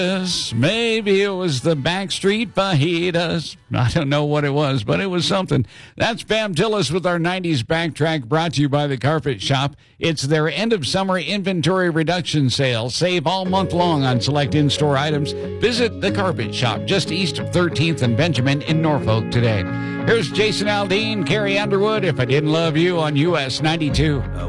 Maybe it was the Backstreet Fajitas. I don't know what it was, but it was something. That's Bam Tillis with our 90s Backtrack, brought to you by The Carpet Shop. It's their end-of-summer inventory reduction sale. Save all month long on select in-store items. Visit The Carpet Shop, just east of 13th and Benjamin in Norfolk today. Here's Jason Aldean, Carrie Underwood, If I Didn't Love You on US 92.